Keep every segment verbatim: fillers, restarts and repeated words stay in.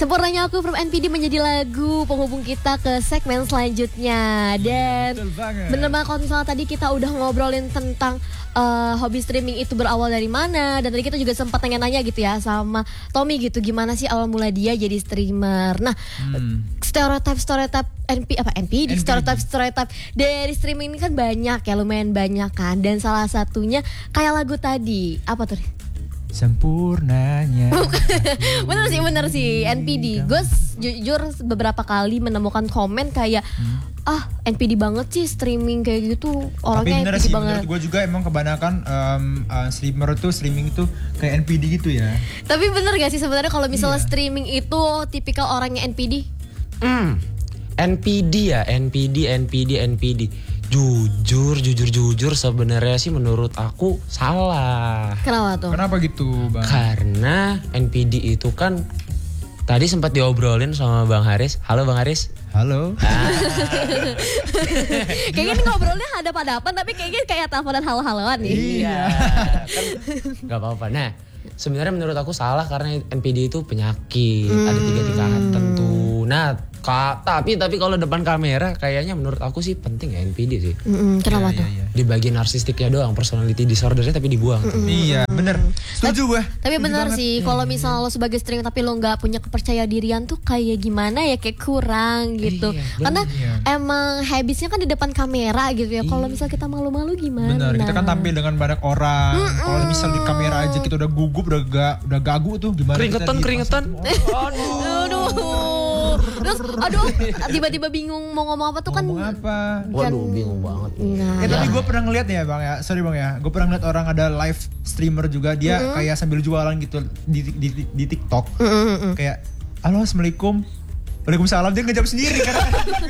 Sempurnanya Aku from N P D menjadi lagu penghubung kita ke segmen selanjutnya. Dan bener banget kalau misalnya tadi kita udah ngobrolin tentang uh, hobi streaming itu berawal dari mana. Dan tadi kita juga sempat nanya-nanya gitu ya sama Tommy gitu, gimana sih awal mula dia jadi streamer. Nah, hmm. stereotip-stereotip N P apa N P D, stereotip-stereotip dari streaming ini kan banyak ya, lumayan banyak kan. Dan salah satunya kayak lagu tadi, apa tuh? Sempurnanya. Bener sih, bener sih N P D. Gue jujur beberapa kali menemukan komen kayak hmm. ah N P D banget sih streaming kayak gitu, orangnya N P D sih, banget. Menurut gue juga emang kebanyakan um, uh, streamer tuh streaming itu kayak N P D gitu ya. Tapi bener gak sih sebenarnya kalau misalnya iya. streaming itu tipikal orangnya N P D? Hmm. N P D ya, N P D, N P D, N P D. Jujur, jujur, jujur sebenarnya sih menurut aku salah. Kenapa tuh? Kenapa gitu, Bang? Karena N P D itu kan tadi sempat diobrolin sama Bang Haris. Halo Bang Haris. Halo. Ah. Kayaknya ini ngobrolnya hadap-hadapan tapi kayaknya kayak teleponan halo-haloan nih. Iya. Kan gak apa-apa. Nah, sebenarnya menurut aku salah karena N P D itu penyakit. Hmm. Ada tiga tingkatan tentu. Nah, Kak, tapi tapi kalau depan kamera kayaknya menurut aku sih penting ya N P D sih. Mm-hmm, kenapa ya, tuh? Ya, ya. Di bagian narsistiknya doang, personality disordernya tapi dibuang. Mm-hmm. Iya, bener. Setuju gue. Tapi bener sih, kalau misalnya lo sebagai streamer tapi lo nggak punya kepercayaan dirian tuh kayak gimana ya, kayak kurang gitu. Iya, karena iya. emang habisnya kan di depan kamera gitu ya. Kalau misal kita malu-malu gimana? Bener, kita kan tampil dengan banyak orang. Mm-hmm. Kalau misal di kamera aja kita udah gugup, udah ga, udah gagu tuh gimana? Keringetan, keringetan. Aduh. Aduh. Terus aduh tiba-tiba bingung mau ngomong apa tuh kan. Ngomong apa? Waduh bingung banget. Nah. Ya, tapi gue pernah ngeliat ya Bang ya, sorry Bang ya, gue pernah ngeliat orang ada live streamer juga, dia mm-hmm. kayak sambil jualan gitu di, di, di, di TikTok. Mm-hmm. Kayak, halo assalamualaikum. Waalaikumsalam, dia ngejawab sendiri karena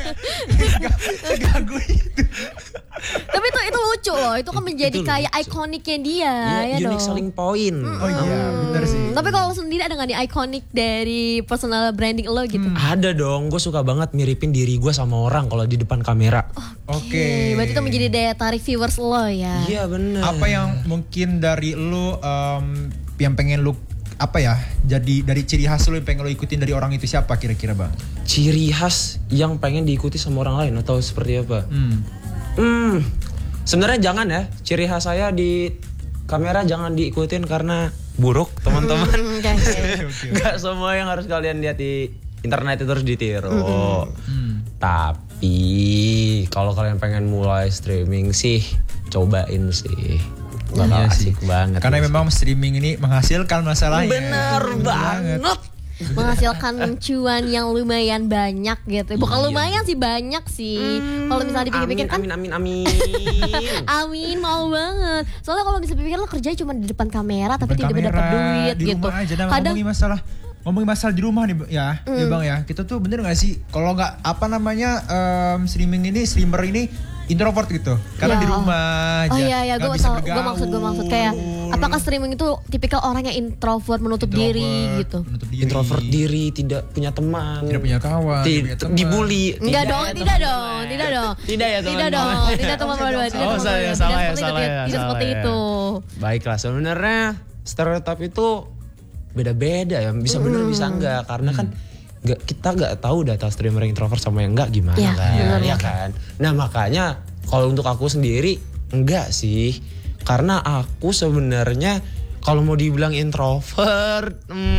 gagu itu. Tapi itu itu lucu loh, itu kan menjadi itu kayak ikoniknya dia, ya, ya unique dong. selling point. Mm-hmm. Oh iya, benar sih. Tapi kalau sendiri ada nggak nih ikonik dari personal branding lo gitu? Hmm. Ada dong, gue suka banget miripin diri gue sama orang kalau di depan kamera. Oke. Okay. Okay. Berarti itu menjadi daya tarik viewers lo ya? Iya benar. Apa yang mungkin dari lo um, yang pengen lo apa ya, jadi dari ciri khas lo yang pengen lo ikutin dari orang itu siapa kira-kira Bang? Ciri khas yang pengen diikuti sama orang lain atau seperti apa? Hmm, hmm. Sebenarnya jangan ya, ciri khas saya di kamera jangan diikutin karena buruk teman-teman. Gak semua yang harus kalian lihat di internet itu harus ditiru. Hmm. Tapi kalau kalian pengen mulai streaming sih cobain sih. Bakal iya asik sih. banget. Karena memang streaming ini menghasilkan masalahnya. Bener banget. banget. Menghasilkan cuan yang lumayan banyak gitu. Bukan iya. lumayan sih, banyak sih. Hmm, kalau misalnya dipikir-pikir kan. Amin, amin, amin. Amin, mau banget. Soalnya kalau bisa pikir lo kerja cuma di depan kamera, depan tapi tiba-tiba dapat duit di gitu. Aja, nah, kadang ngomongin masalah. Ngomongin masalah di rumah nih ya, mm. ya Bang ya. Kita tuh bener gak sih kalau nggak apa namanya um, streaming ini, streamer ini introvert gitu. Karena ya. di rumah aja. Oh iya iya, gue gue maksud gue maksud kayak apakah streaming itu tipikal orang yang introvert, menutup introvert, diri gitu. Menutup diri. Introvert diri, tidak punya teman, tidak punya kawan, Ti- tidak punya dibully. Enggak dong, tidak dong, tidak dong. Tidak ya teman. Tidak dong, tidak teman-teman. Oh saya salah ya, salah ya. Tidak seperti itu. Baiklah, sebenarnya stereotip itu beda-beda ya, bisa bener bisa enggak karena kan Gak, kita nggak tahu data streamer yang introvert sama yang enggak gimana ya, kan, ya, ya kan. Nah makanya kalau untuk aku sendiri enggak sih, karena aku sebenarnya kalau mau dibilang introvert,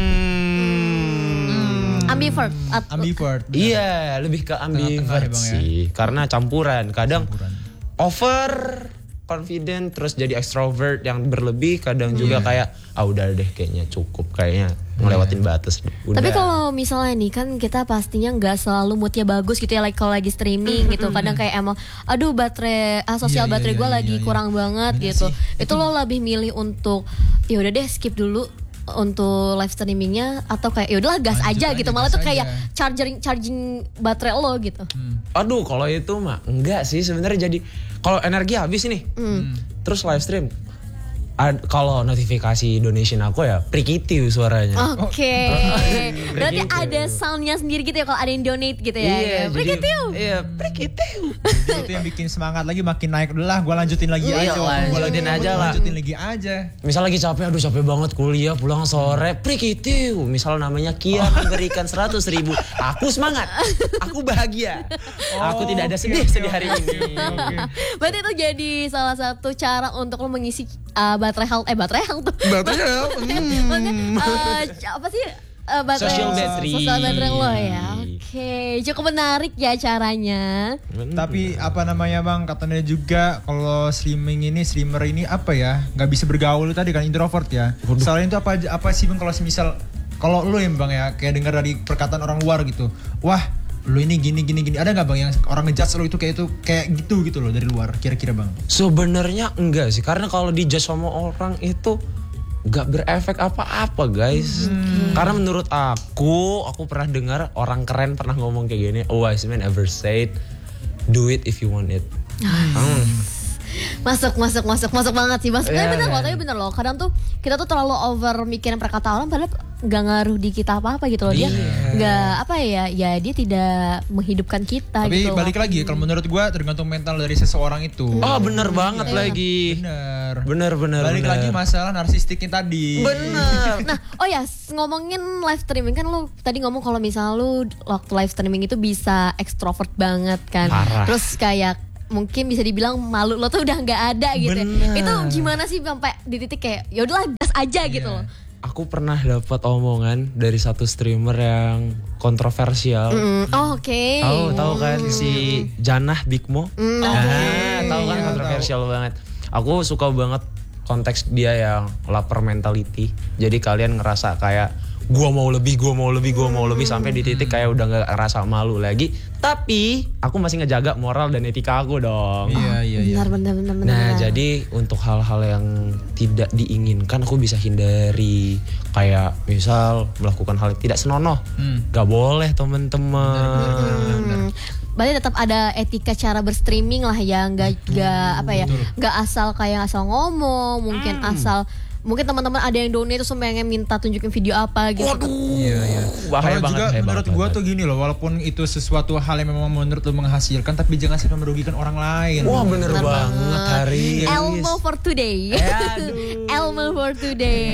hmm, ambivert, ambivert. Iya, lebih ke ambivert sih, ya? Karena campuran, kadang campuran. Over confident terus jadi extrovert yang berlebih, kadang juga yeah. kayak ah udah deh kayaknya cukup, kayaknya ngelewatin yeah. batas. Udah. Tapi kalau misalnya nih kan kita pastinya nggak selalu moodnya bagus gitu ya, like kalau lagi streaming gitu, kadang kayak emang aduh baterai ah, sosial yeah, baterai yeah, gue yeah, lagi yeah, kurang yeah. banget bener gitu. Sih. Itu lo lebih milih untuk ya udah deh skip dulu untuk live streamingnya atau kayak ya udahlah gas Lanjut aja, aja gitu, malah tuh kayak aja. charging charging baterai lo gitu. Hmm. Aduh kalau itu mah enggak sih sebenarnya, jadi kalau energi habis nih, hmm. terus live stream Ad, kalau notifikasi donation aku ya prikitiu suaranya. Oke. Okay. Berarti ada soundnya sendiri gitu ya kalau ada yang donate gitu ya. Iya, prikitiu. Iya, prikitiu. Itu yang bikin semangat lagi makin naik. Udah lah, gue lanjutin lagi Iya, aja. lanjutin Gua lanjutin aja lah. Lanjutin lagi aja. Misal lagi capek, aduh capek banget kuliah, pulang sore, prikitiu. Misal namanya Kia memberikan seratus ribu. Aku semangat, aku bahagia. Aku tidak ada sedih sedih hari ini. Berarti itu jadi salah satu cara untuk lo mengisi uh, baterai health, eh baterai health tuh. Baterai health. Maksudnya, uh, apa sih? Uh, baterai, Social battery. Social battery lo ya. Oke, okay. Cukup menarik ya caranya. Tapi apa namanya bang, katanya juga kalau streaming ini, streamer ini apa ya, nggak bisa bergaul tadi kan, introvert ya. Selain itu apa apa sih bang, kalau misal kalau lu yang bang ya, kayak dengar dari perkataan orang luar gitu, wah lu ini gini gini gini, ada nggak bang yang orang ngejudge lu itu kayak itu kayak gitu gitu loh dari luar, kira-kira bang? Sebenarnya enggak sih, karena kalau dijudge sama orang itu gak berefek apa-apa guys. Hmm. Karena menurut aku, aku pernah dengar orang keren pernah ngomong kayak gini, a wise man ever said, do it if you want it. Hmm. Masuk, masuk, masuk, masuk banget sih. Mas, Yeah, tapi bener yeah. loh, tapi bener loh. Kadang tuh kita tuh terlalu over mikirin perkataan orang, padahal gak ngaruh di kita apa-apa gitu loh. Dia Yeah. gak apa ya, ya dia tidak menghidupkan kita Tapi gitu. balik lagi, kalau menurut gua tergantung mental dari seseorang itu. Oh bener banget Iya. lagi. Bener. Bener bener. Balik bener. lagi masalah narsistiknya tadi. Bener. Nah, oh ya, ngomongin live streaming kan lu tadi ngomong kalau misalnya lu waktu live streaming itu bisa ekstrovert banget kan. Parah. Terus kayak mungkin bisa dibilang malu lo tuh udah nggak ada gitu. Ya. Bener. Itu gimana sih sampai di titik kayak ya udahlah gas aja gitu loh. Aku pernah dapat omongan dari satu streamer yang kontroversial. Mm, oh, Oke. Tahu tahu kan si Janah Bigmo? Mm, Nah, oke. tahu kan Iya, kontroversial banget. Aku suka banget konteks dia yang lapar mentality. Jadi kalian ngerasa kayak gua mau lebih, gua mau lebih, gua mau lebih sampai di titik kayak udah gak ngerasa malu lagi. Tapi aku masih ngejaga moral dan etika aku dong. Iya iya iya. Benar benar benar benar. Nah, jadi untuk hal-hal yang tidak diinginkan aku bisa hindari. Kayak misal melakukan hal yang tidak senonoh. Hmm. Gak boleh teman-teman. Hmm. Berarti tetap ada etika cara berstreaming lah ya, nggak nggak apa ya, nggak asal kayak asal ngomong, mungkin asal mungkin teman-teman ada yang donate terus pengen minta tunjukin video apa gitu. Iya iya. Bahaya Kalau banget, juga bahaya menurut banget, gua bahaya tuh gini loh, walaupun itu sesuatu hal yang memang menurut lu menghasilkan, tapi jangan sampai merugikan orang lain. Wah bener, Bener banget banget. Haris. Elmo for today. Aduh. Elmo for today.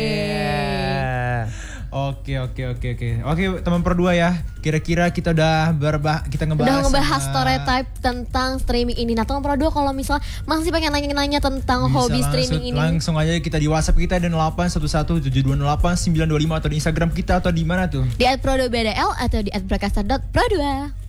Yeah. Oke oke oke oke. Oke teman berdua ya. Kira-kira kita udah berbah kita ngebahas Udah ngebahas sama- stereotype tentang streaming ini. Nah teman berdua kalau misal masih pengen nanya-nanya tentang Bisa hobi langsung- streaming ini, Langsung aja kita di WhatsApp kita dan delapan satu satu tujuh dua delapan sembilan dua lima atau di Instagram kita atau di mana tuh? di at prodo b d l atau di at broadcaster dot pro dua.